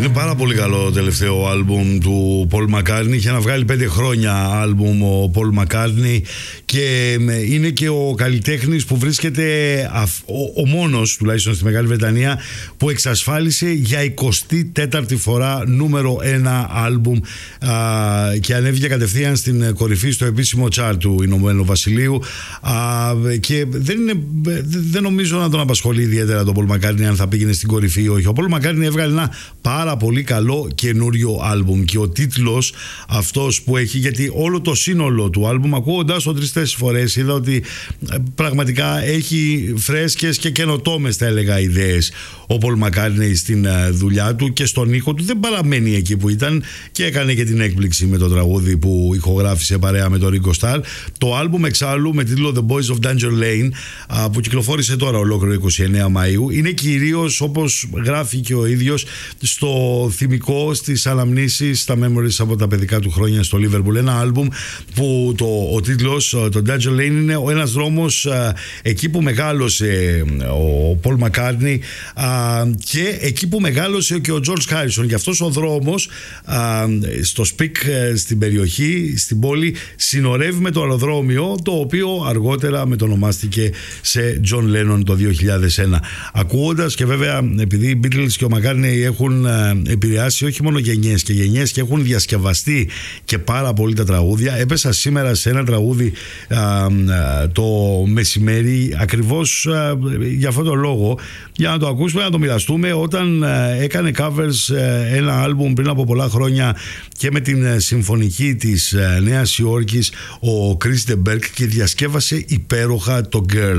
πάρα πολύ καλό το τελευταίο άλμπουμ του Paul McCartney. Είχε να βγάλει 5 χρόνια άλμπουμ ο Paul McCartney και είναι και ο καλλιτέχνης που βρίσκεται ο μόνος, τουλάχιστον στη Μεγάλη Βρετανία, που εξασφάλισε για 24η φορά νούμερο 1 άλμπουμ και ανέβηκε κατευθείαν στην κορυφή στο επίσημο chart του Ηνωμένου Βασιλείου, και δεν νομίζω να τον απασχολεί ιδιαίτερα τον Paul McCartney αν θα πήγαινε στην κορυφή ή όχι. Ο Paul McCartney έβγαλε ένα πάρα πολύ καλό καινούριο άλμπουμ και ο τίτλος αυτός που έχει, γιατί όλο το σύνολο του άλμπουμ, ακούγοντας το 3-4 φορές, είδα ότι πραγματικά έχει φρέσκες και καινοτόμες, θα έλεγα, ιδέες ο Paul McCartney στην δουλειά του και στον ήχο του. Δεν παραμένει εκεί που ήταν και έκανε και την έκπληξη με το τραγούδι που ηχογράφησε παρέα με τον Ringo Starr. Το άλμπουμ εξάλλου με τίτλο The Boys of Danger Lane, που κυκλοφόρησε τώρα ολόκληρο 29 Μαΐου, είναι κυρίως, όπως γράφει και ο ίδιος, στο θυμικό, στις αναμνήσεις, στα memories από τα παιδικά του χρόνια στο Liverpool. Ένα άλμπουμ που ο τίτλος, το Danger Lane, είναι ένας δρόμος εκεί που μεγάλωσε ο Paul McCartney και εκεί που μεγάλωσε και ο George Harrison. Και αυτός ο δρόμος στο Σπικ, στην περιοχή, στην πόλη, συνορεύει με το αεροδρόμιο, το οποίο αργότερα μετονομάστηκε σε John Lennon το 2001. Ακούγοντας, και βέβαια επειδή οι Beatles και ο McCartney έχουν επηρεάσει όχι μόνο γενιές και γενιές και έχουν διασκευαστεί και πάρα πολύ τα τραγούδια, έπεσα σήμερα σε ένα τραγούδι το μεσημέρι ακριβώς για αυτόν τον λόγο, για να το ακούσουμε, να το μοιραστούμε. Όταν έκανε covers ένα άλμπουμ πριν από πολλά χρόνια και με την συμφωνική της Νέας Υόρκης ο Chris de Burgh, και διασκεύασε υπέροχα το Girl.